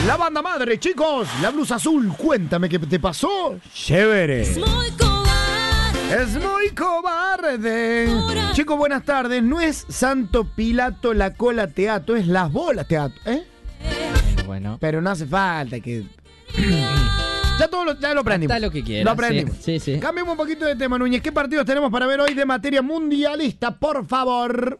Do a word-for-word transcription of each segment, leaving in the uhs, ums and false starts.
La banda madre, chicos. La blusa azul. Cuéntame qué te pasó. Chévere. Es muy cobarde. Es muy cobarde. Chicos, buenas tardes. No es Santo Pilato la cola teatro, es las bolas teatro. ¿Eh? Bueno. Pero no hace falta que... Ya todo lo, ya lo aprendimos. Hasta lo que quieras. Lo aprendimos. Sí, sí, sí. Cambiemos un poquito de tema, Núñez. ¿Qué partidos tenemos para ver hoy de materia mundialista? Por favor.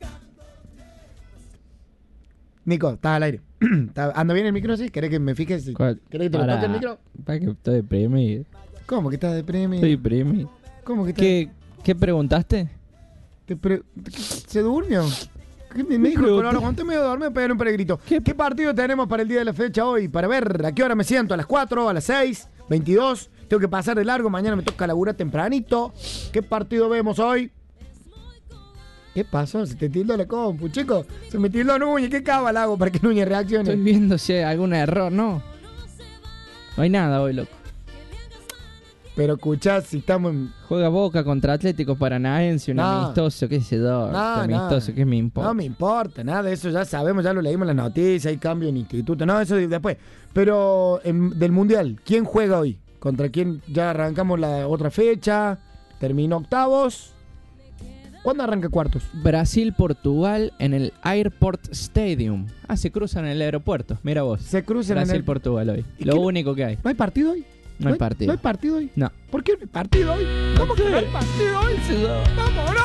Nico, estás al aire. ¿Anda bien el micro así? ¿Querés que me fijes? ¿Cuál? ¿Querés que te lo Para- toque el micro? Para que estoy deprimido. ¿Cómo que estás deprimido? Estoy deprimido. ¿Cómo que estás? ¿Qué, ¿Qué preguntaste? Te pre- ¿Se durmió? ¿Qué me, me dijo el color? Cuando me dormí, me pegaron un peregrito. ¿Qué? ¿Qué partido tenemos para el día de la fecha hoy? Para ver a qué hora me siento, a las cuatro, a las seis, veintidós. Tengo que pasar de largo, mañana me toca laburar tempranito. ¿Qué partido vemos hoy? ¿Qué pasó? Se te tildó la compu, chico. Se me tildó Núñez. ¿Qué cábala hago para que Núñez reaccione? Estoy viendo si hay algún error, ¿no? No hay nada hoy, loco. Pero escuchá, si estamos en... Juega Boca contra Atlético Paranaense, un No. amistoso, qué sé yo. No, este amistoso, no. ¿qué me importa? No me importa, nada de eso ya sabemos, ya lo leímos en las noticias, hay cambio en instituto, no, eso después. Pero en- del Mundial, ¿quién juega hoy? ¿Contra quién? Ya arrancamos la otra fecha, terminó octavos. ¿Cuándo arranca cuartos? Brasil-Portugal en el Airport Stadium. Ah, se cruzan en el aeropuerto. Mira vos. Se cruzan en el... Brasil-Portugal hoy. ¿Y Lo qué- único que hay. ¿No hay partido hoy? No hay partido. ¿No hay partido hoy? No. ¿Por qué no hay partido hoy? ¿Cómo que no hay partido hoy? ¡Vámonos!